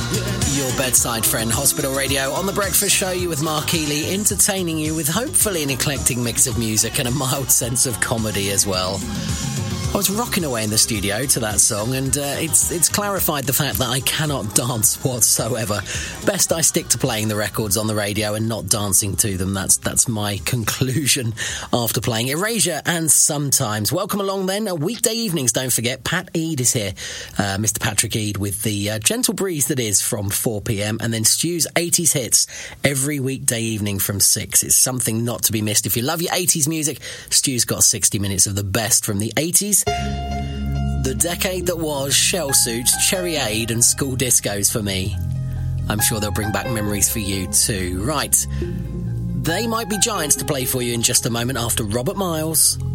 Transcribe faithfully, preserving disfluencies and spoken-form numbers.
Your bedside friend, Hospital Radio, on The Breakfast Show, you with Mark Healy, entertaining you with hopefully an eclectic mix of music and a mild sense of comedy as well. I was rocking away in the studio to that song, and uh, it's it's clarified the fact that I cannot dance whatsoever. Best I stick to playing the records on the radio and not dancing to them. That's that's my conclusion after playing Erasure and Sometimes. Welcome along then. Uh, weekday evenings, don't forget, Pat Eade is here. Uh, Mister Patrick Eade with the uh, gentle breeze that is from four p.m. and then Stu's eighties hits every weekday evening from six. It's something not to be missed. If you love your eighties music, Stu's got sixty minutes of the best from the eighties. The decade that was, shell suits, cherry aid and school discos for me. I'm sure they'll bring back memories for you too. Right, They Might Be Giants to play for you in just a moment after Robert Miles.